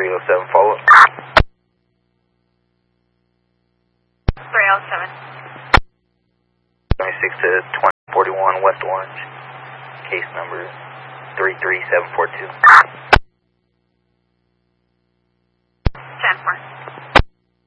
307 follow up. 307. 26 to 2041 West Orange. Case number 33742.